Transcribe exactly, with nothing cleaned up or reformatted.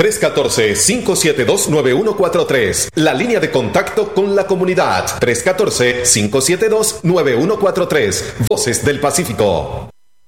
tres uno cuatro, cinco siete dos, nueve uno cuatro tres. La línea de contacto con la comunidad. tres uno cuatro, cinco siete dos, nueve uno cuatro tres. Voces del Pacífico.